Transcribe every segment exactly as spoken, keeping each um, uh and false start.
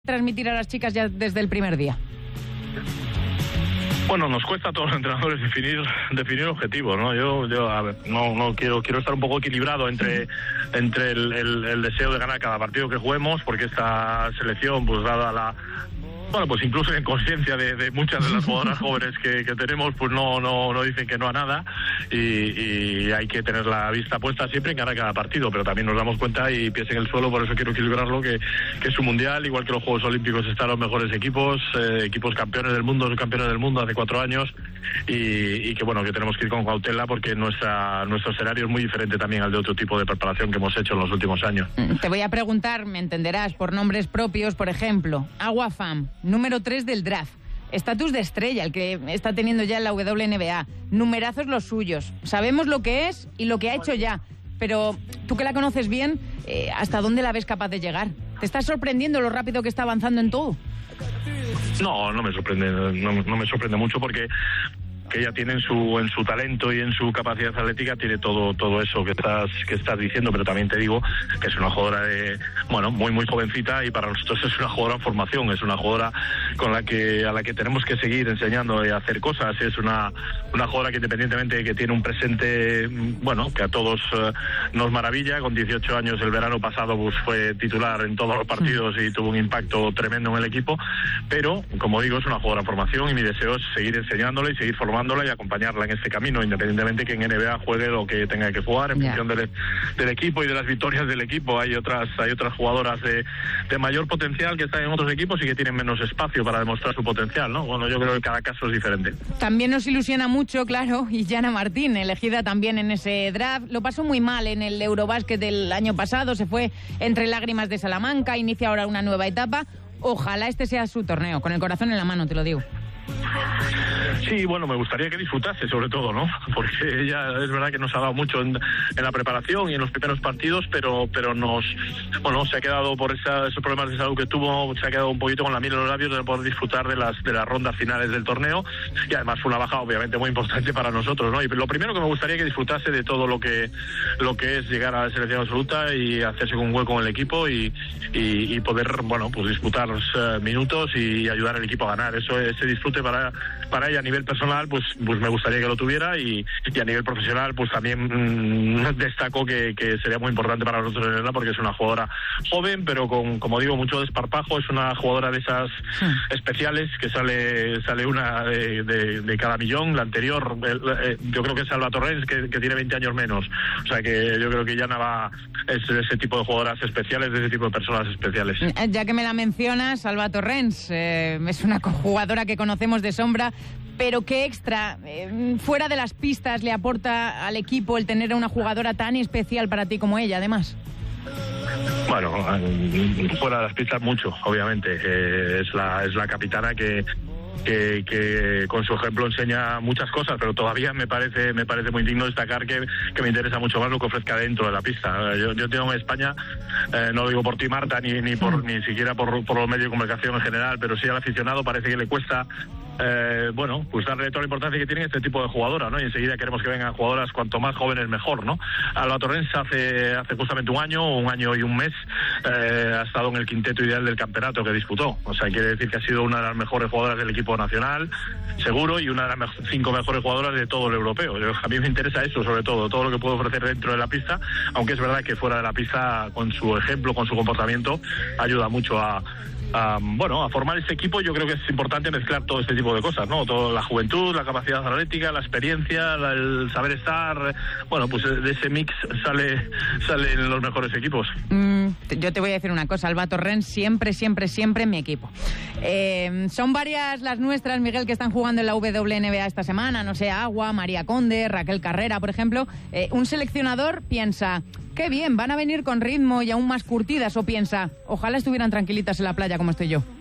transmitir a las chicas ya desde el primer día? Bueno, nos cuesta a todos los entrenadores definir definir objetivos, ¿no? Yo, yo a ver, no, no quiero quiero estar un poco equilibrado entre entre el, el, el deseo de ganar cada partido que juguemos, porque esta selección, pues dada la Bueno, pues incluso en conciencia de, de muchas de las jugadoras jóvenes que, que tenemos, pues no no no dicen que no a nada, y, y hay que tener la vista puesta siempre en ganar cada partido, pero también nos damos cuenta y pies en el suelo, por eso quiero equilibrarlo, que, que es un mundial, igual que los Juegos Olímpicos están los mejores equipos, eh, equipos campeones del mundo, campeones del mundo hace cuatro años, y, y que bueno, que tenemos que ir con cautela porque nuestra nuestro escenario es muy diferente también al de otro tipo de preparación que hemos hecho en los últimos años. Te voy a preguntar, me entenderás, por nombres propios, por ejemplo, Agua Pham, número tres del draft. Estatus de estrella, el que está teniendo ya en la W N B A. Numerazos los suyos. Sabemos lo que es y lo que ha hecho ya. Pero tú que la conoces bien, eh, ¿hasta dónde la ves capaz de llegar? ¿Te está sorprendiendo lo rápido que está avanzando en todo? No, no me sorprende, no, no me sorprende mucho porque que ella tiene en su en su talento y en su capacidad atlética, tiene todo todo eso que estás que estás diciendo, pero también te digo que es una jugadora de, bueno, muy muy jovencita, y para nosotros es una jugadora en formación, es una jugadora con la que a la que tenemos que seguir enseñando a hacer cosas. Es una una jugadora que, independientemente de que tiene un presente, bueno, que a todos uh, nos maravilla, con dieciocho años el verano pasado pues fue titular en todos los partidos y tuvo un impacto tremendo en el equipo, pero como digo, es una jugadora en formación y mi deseo es seguir enseñándola y seguir formándola y acompañarla en este camino, independientemente que en N B A juegue lo que tenga que jugar en yeah. función del, del equipo y de las victorias del equipo. Hay otras hay otras jugadoras de, de mayor potencial que están en otros equipos y que tienen menos espacio para demostrar su potencial, ¿no? Bueno, yo creo que cada caso es diferente. También nos ilusiona mucho, claro, y Jana Martín, elegida también en ese draft. Lo pasó muy mal en el Eurobásquet del año pasado, se fue entre lágrimas de Salamanca, inicia ahora una nueva etapa. Ojalá este sea su torneo, con el corazón en la mano, te lo digo. Sí, bueno, me gustaría que disfrutase, sobre todo, ¿no? Porque ella es verdad que nos ha dado mucho en, en la preparación y en los primeros partidos, pero pero nos, bueno, se ha quedado por esa, esos problemas de salud que tuvo, se ha quedado un poquito con la miel en los labios de poder disfrutar de las de las rondas finales del torneo, y además fue una baja obviamente muy importante para nosotros, ¿no? Y lo primero que me gustaría que disfrutase de todo lo que lo que es llegar a la selección absoluta y hacerse con un hueco en el equipo y, y, y poder, bueno, pues disputar los uh, minutos y ayudar al equipo a ganar. Eso, ese disfrute para para ella a nivel personal, pues pues me gustaría que lo tuviera, y, y a nivel profesional pues también mmm, destaco que, que sería muy importante para nosotros tenerla, porque es una jugadora joven pero con, como digo, mucho desparpajo. Es una jugadora de esas sí. especiales que sale sale una de, de, de cada millón. La anterior el, eh, yo creo que es Alba Torrens, que, que tiene veinte años menos, o sea que yo creo que Jana va es de ese tipo de jugadoras especiales, de ese tipo de personas especiales. Ya que me la mencionas, Alba Torrens eh, es una jugadora que conocemos de sombra, pero ¿qué extra, eh, fuera de las pistas, le aporta al equipo el tener a una jugadora tan especial para ti como ella, además? Bueno, fuera de las pistas mucho, obviamente. Eh, es la es la capitana que Que, que con su ejemplo enseña muchas cosas, pero todavía me parece me parece muy digno destacar que, que me interesa mucho más lo que ofrezca dentro de la pista. Yo, yo tengo en España, eh, no lo digo por ti, Marta, ni ni por ni siquiera por, por los medios de comunicación en general, pero sí al aficionado parece que le cuesta Eh, bueno, pues darle toda la importancia que tiene este tipo de jugadora, ¿no? Y enseguida queremos que vengan jugadoras cuanto más jóvenes mejor, ¿no? Alba Torrens hace hace justamente un año, un año y un mes, eh, ha estado en el quinteto ideal del campeonato que disputó. O sea, quiere decir que ha sido una de las mejores jugadoras del equipo nacional, seguro, y una de las me- cinco mejores jugadoras de todo el europeo. Yo, a mí me interesa eso, sobre todo, todo lo que puede ofrecer dentro de la pista, aunque es verdad que fuera de la pista, con su ejemplo, con su comportamiento, ayuda mucho a a, bueno, a formar este equipo. Yo creo que es importante mezclar todo este tipo de cosas, ¿no? Toda la juventud, la capacidad atlética, la experiencia, la, el saber estar. Bueno, pues de ese mix sale salen los mejores equipos. Mm, yo te voy a decir una cosa, Alba Torrens siempre, siempre, siempre en mi equipo. Eh, son varias las nuestras, Miguel, que están jugando en la W N B A esta semana, no sé, Agua, María Conde, Raquel Carrera, por ejemplo. Eh, un seleccionador piensa, qué bien, van a venir con ritmo y aún más curtidas, o piensa, ojalá estuvieran tranquilitas en la playa como estoy yo.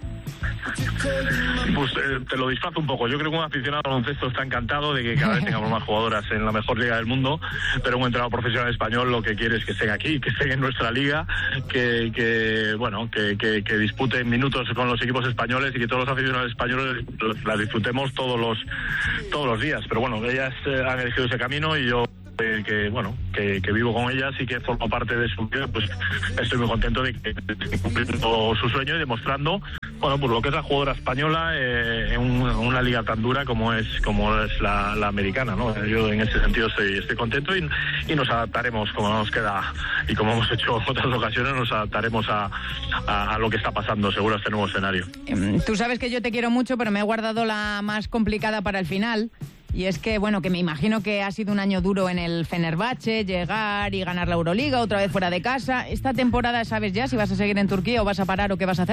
Pues eh, te lo disfrazo un poco. Yo creo que un aficionado al baloncesto está encantado de que cada vez tengamos más jugadoras en la mejor liga del mundo, pero un entrenador profesional español lo que quiere es que estén aquí, que estén en nuestra liga, que, que bueno, que, que, que disputen minutos con los equipos españoles y que todos los aficionados españoles las disfrutemos todos los todos los días. Pero bueno, ellas eh, han elegido ese camino y yo que, que bueno, que, que vivo con ellas y que formo parte de su vida, pues estoy muy contento de que esté cumpliendo su sueño y demostrando, bueno, pues lo que es la jugadora española eh, en un, una liga tan dura como es como es la, la americana, ¿no? Yo en ese sentido estoy, estoy contento y, y nos adaptaremos, como nos queda y como hemos hecho en otras ocasiones, nos adaptaremos a, a, a lo que está pasando seguro a este nuevo escenario. Tú sabes que yo te quiero mucho, pero me he guardado la más complicada para el final. Y es que, bueno, que me imagino que ha sido un año duro en el Fenerbahce, llegar y ganar la Euroliga, otra vez fuera de casa. ¿Esta temporada sabes ya si vas a seguir en Turquía o vas a parar o qué vas a hacer?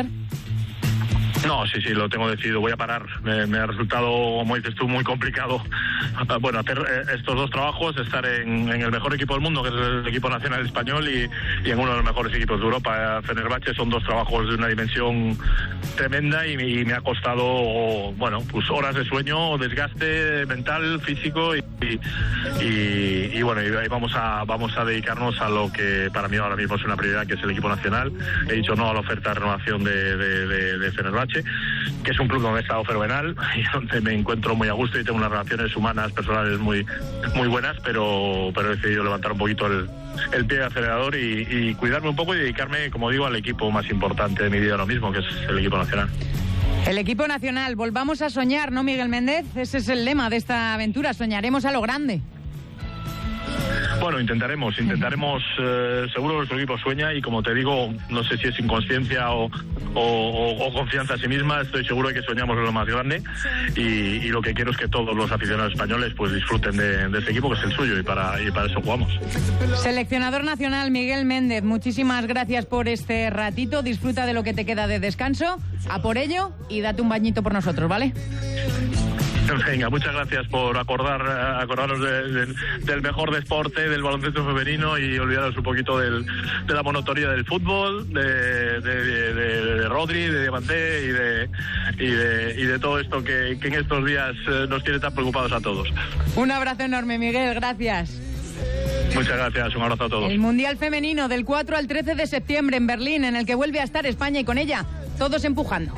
No, sí, sí, lo tengo decidido, voy a parar. Me, me ha resultado, como dices tú, muy complicado, bueno, hacer estos dos trabajos, estar en, en el mejor equipo del mundo, que es el equipo nacional español, y, y en uno de los mejores equipos de Europa. Fenerbahce son dos trabajos de una dimensión tremenda y, y me ha costado, bueno, pues horas de sueño, desgaste mental, físico y, y, y, y bueno, y vamos a vamos a dedicarnos a lo que para mí ahora mismo es una prioridad, que es el equipo nacional. He dicho no a la oferta de renovación de, de, de, de Fenerbahce, que es un club donde he estado fenomenal y donde me encuentro muy a gusto y tengo unas relaciones humanas, personales muy muy buenas, pero pero he decidido levantar un poquito el, el pie de acelerador y, y cuidarme un poco y dedicarme, como digo, al equipo más importante de mi vida ahora mismo, que es el equipo nacional. El equipo nacional, volvamos a soñar, ¿no, Miguel Méndez? Ese es el lema de esta aventura, soñaremos a lo grande. Bueno, intentaremos, intentaremos, eh, seguro que nuestro equipo sueña y como te digo, no sé si es inconsciencia o, o, o confianza en sí misma, estoy seguro de que soñamos en lo más grande y, y lo que quiero es que todos los aficionados españoles pues disfruten de, de este equipo, que es el suyo, y para, y para eso jugamos. Seleccionador nacional Miguel Méndez, muchísimas gracias por este ratito, disfruta de lo que te queda de descanso, a por ello y date un bañito por nosotros, ¿vale? Venga, muchas gracias por acordar acordaros de, de, del mejor deporte, del baloncesto femenino, y olvidaros un poquito del, de la monotonía del fútbol, de, de, de, de, de Rodri, de Diamante y de, y de, y de todo esto que, que en estos días nos tiene tan preocupados a todos. Un abrazo enorme, Miguel, gracias. Muchas gracias, un abrazo a todos. El Mundial Femenino del cuatro al trece de septiembre en Berlín, en el que vuelve a estar España y con ella todos empujando.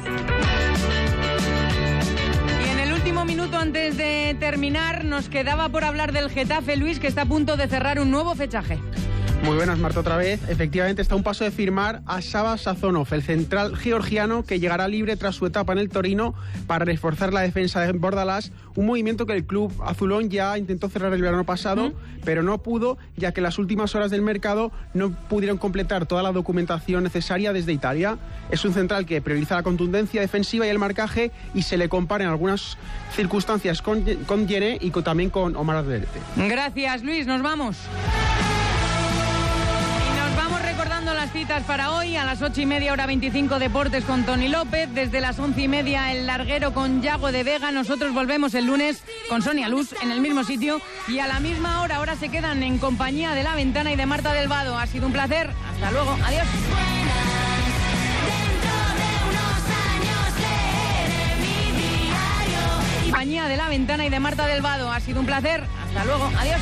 Último minuto antes de terminar, nos quedaba por hablar del Getafe, Luis, que está a punto de cerrar un nuevo fichaje. Muy buenas, Marta, otra vez. Efectivamente, está a un paso de firmar a Sava Sazonov, el central georgiano que llegará libre tras su etapa en el Torino para reforzar la defensa de Bordalás, un movimiento que el club azulón ya intentó cerrar el verano pasado, ¿Mm? pero no pudo, ya que en las últimas horas del mercado no pudieron completar toda la documentación necesaria desde Italia. Es un central que prioriza la contundencia defensiva y el marcaje, y se le compara en algunas circunstancias con, con Yene y con, también con Omar Ardete. Gracias, Luis, nos vamos. Recordando las citas para hoy, a las ocho y media, hora veinticinco, Deportes con Tony López. Desde las once y media, El Larguero con Yago de Vega. Nosotros volvemos el lunes con Sonia Luz en el mismo sitio y a la misma hora. Ahora se quedan en compañía de La Ventana y de Marta del Vado. Ha sido un placer. Hasta luego. Adiós. Compañía de La Ventana y de Marta del Vado. Ha sido un placer. Hasta luego. Adiós.